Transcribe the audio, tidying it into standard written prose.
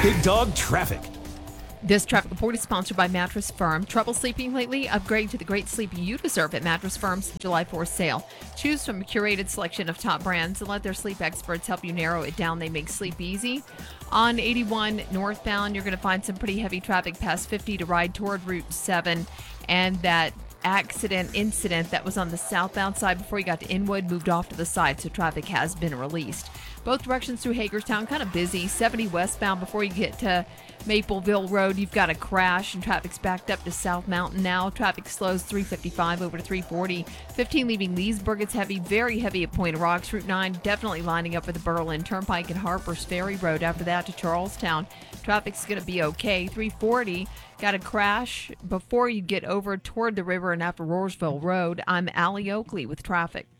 Big Dog Traffic. This traffic report is sponsored by Mattress Firm. Trouble sleeping lately? Upgrade to the great sleep you deserve at Mattress Firm's July 4th sale. Choose from a curated selection of top brands and let their sleep experts help you narrow it down. They make sleep easy. On 81 northbound, you're going to find some pretty heavy traffic past 50 to ride toward Route 7. And that incident that was on the southbound side before you got to Inwood moved off to the side, so traffic has been released. Both directions through Hagerstown, kind of busy. 70 westbound before you get to Mapleville Road, you've got a crash and traffic's backed up to South Mountain now. Traffic slows 355 over to 340. 15 leaving Leesburg, it's heavy, very heavy at Point Rocks. Route 9 definitely lining up with the Berlin Turnpike and Harper's Ferry Road. After that to Charlestown, traffic's going to be okay. 340, got a crash before you get over toward the river and after Roarsville Road. I'm Allie Oakley with traffic.